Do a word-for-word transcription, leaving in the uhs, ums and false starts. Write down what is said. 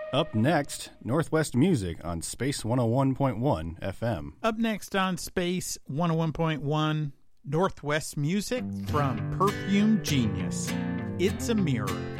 Up next, Northwest Music on Space one oh one point one F M. Up next on Space one oh one point one, Northwest Music from Perfume Genius. It's a Mirror.